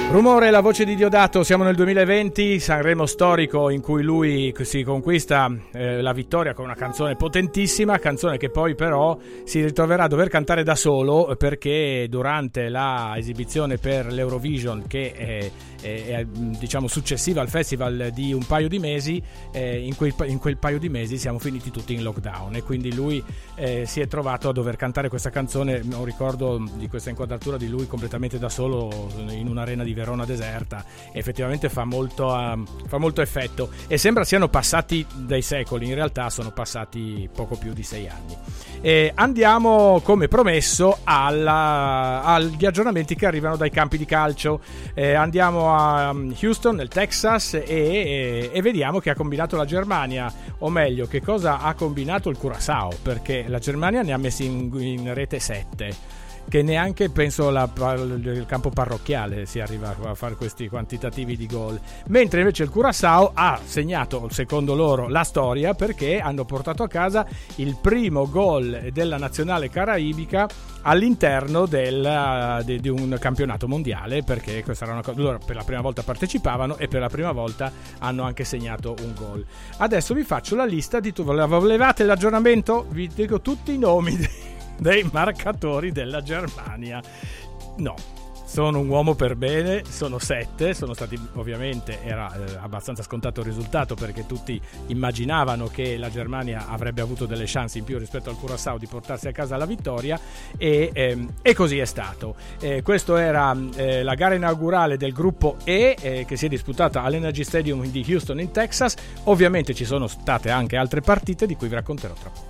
Rumore, la voce di Diodato, siamo nel 2020, Sanremo storico in cui lui si conquista la vittoria con una canzone potentissima, canzone che poi però si ritroverà a dover cantare da solo perché durante la esibizione per l'Eurovision che è diciamo successiva al festival di un paio di mesi, in quel paio di mesi siamo finiti tutti in lockdown e quindi lui si è trovato a dover cantare questa canzone. Ho un ricordo di questa inquadratura di lui completamente da solo in un'arena di Verona deserta, effettivamente fa molto effetto e sembra siano passati dei secoli, in realtà sono passati poco più di 6 anni. Andiamo come promesso agli aggiornamenti che arrivano dai campi di calcio. Andiamo a Houston nel Texas e vediamo che ha combinato la Germania, o meglio che cosa ha combinato il Curaçao, perché la Germania ne ha messi in rete 7, che neanche penso il campo parrocchiale si arriva a fare questi quantitativi di gol, mentre invece il Curaçao ha segnato, secondo loro, la storia perché hanno portato a casa il primo gol della nazionale caraibica all'interno di un campionato mondiale, perché questa era una cosa, loro per la prima volta partecipavano e per la prima volta hanno anche segnato un gol. Adesso vi faccio la lista di volevate l'aggiornamento? Vi dico tutti i nomi dei marcatori della Germania. No, sono un uomo per bene, sono 7, sono stati, ovviamente era abbastanza scontato il risultato perché tutti immaginavano che la Germania avrebbe avuto delle chance in più rispetto al Curaçao di portarsi a casa la vittoria e così è stato. Questo era la gara inaugurale del gruppo E che si è disputata all'Energy Stadium di Houston in Texas. Ovviamente ci sono state anche altre partite di cui vi racconterò tra poco.